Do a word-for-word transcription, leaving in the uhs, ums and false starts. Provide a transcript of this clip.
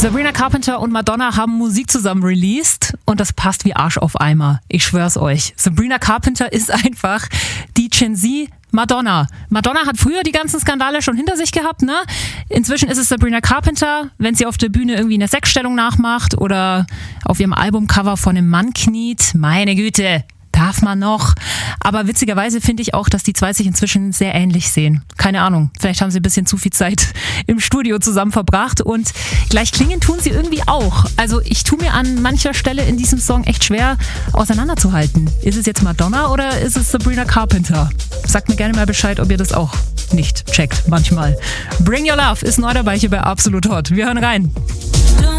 Sabrina Carpenter und Madonna haben Musik zusammen released und das passt wie Arsch auf Eimer. Ich schwör's euch. Sabrina Carpenter ist einfach die Gen Z Madonna. Madonna hat früher die ganzen Skandale schon hinter sich gehabt, ne? Inzwischen ist es Sabrina Carpenter, wenn sie auf der Bühne irgendwie eine Sexstellung nachmacht oder auf ihrem Albumcover vor einem Mann kniet. Meine Güte, darf man noch. Aber witzigerweise finde ich auch, dass die zwei sich inzwischen sehr ähnlich sehen. Keine Ahnung, vielleicht haben sie ein bisschen zu viel Zeit im Studio zusammen verbracht und gleich klingen tun sie irgendwie auch. Also ich tue mir an mancher Stelle in diesem Song echt schwer auseinanderzuhalten. Ist es jetzt Madonna oder ist es Sabrina Carpenter? Sagt mir gerne mal Bescheid, ob ihr das auch nicht checkt manchmal. Bring Your Love ist neu dabei hier bei Absolut Hot. Wir hören rein.